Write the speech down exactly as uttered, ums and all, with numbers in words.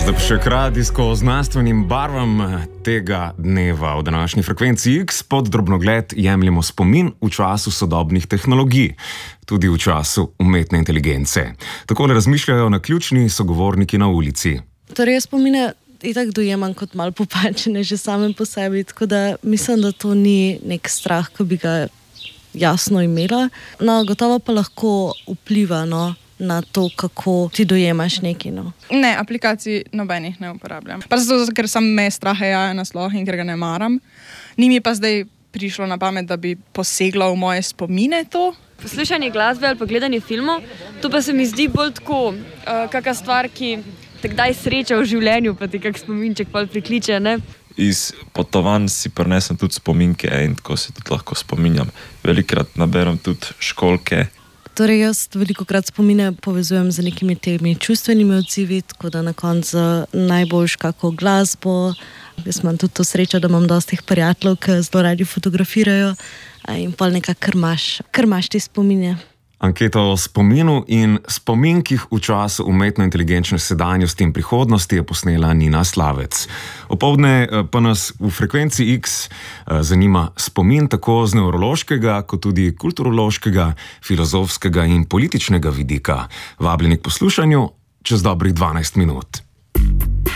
Zdaj pa še k radijsko-znanstvenim barvam tega dneva. V današnji frekvenci X pod drobnogled jemljemo spomin v času sodobnih tehnologij, tudi v času umetne inteligence. Takole razmišljajo naključni sogovorniki na ulici. Torej, jaz spomine itak dojemam kot malo popačene že same po sebi, tako da mislim, da to ni nek strah, ki bi ga jasno imela. No, gotovo pa lahko vpliva, no, na to, kako ti dojemaš nekaj, no. Ne, aplikacij nobenih ne uporabljam. Pa zato, ker sam me strahe jaja na sloh in ker ga ne maram. Ni mi pa zdaj prišlo na pamet, da bi posegla v moje spomine to. Poslušanje glasbe ali pa gledanje filmov, to pa se mi zdi bolj tako, uh, kakšna stvar, ki te kdaj sreča v življenju, pa ti kak spominček pol prikliče, ne? Iz potovanj si prinesem tudi spominke in tako se tudi lahko spominjam. Velikrat naberem tudi školke. Torej, jaz velikokrat spomine povezujem z nekimi temi čustvenimi odzivi, tako da na koncu najboljš kako glasbo. Jaz imam tudi to srečo, da imam dosti prijateljev, ki zelo radi fotografirajo in pol nekako krmaš, krmaš te spomine. Anketa o spominu in spominkih v času umetno-inteligenčne sedanjosti in prihodnosti je posnela Nina Slavec. Opoldne pa nas v frekvenci X zanima spomin tako z nevrološkega, kot tudi kulturološkega, filozofskega in političnega vidika. Vabljeni k poslušanju čez dobrih dvanajst minut.